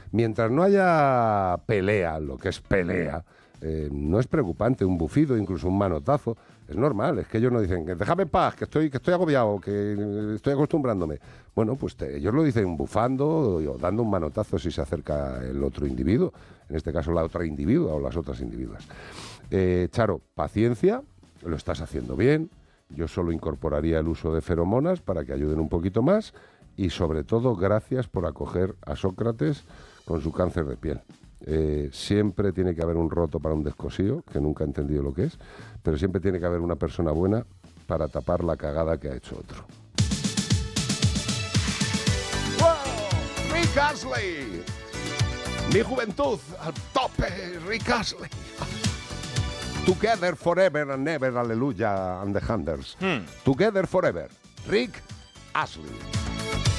Mientras no haya pelea, lo que es pelea, no es preocupante, un bufido, incluso un manotazo, es normal, es que ellos no dicen, déjame en paz, que estoy agobiado, que estoy acostumbrándome. Bueno, pues ellos lo dicen bufando o dando un manotazo si se acerca el otro individuo, en este caso la otra individua o las otras individuas. Charo, paciencia, lo estás haciendo bien, yo solo incorporaría el uso de feromonas para que ayuden un poquito más y sobre todo gracias por acoger a Sócrates con su cáncer de piel. Siempre tiene que haber un roto para un descosío, que nunca he entendido lo que es, pero siempre tiene que haber una persona buena para tapar la cagada que ha hecho otro. ¡Wow! ¡Rick Astley! Mi juventud al tope, Rick Astley. Together forever and never, aleluya, and the Handers. Together forever, Rick Astley.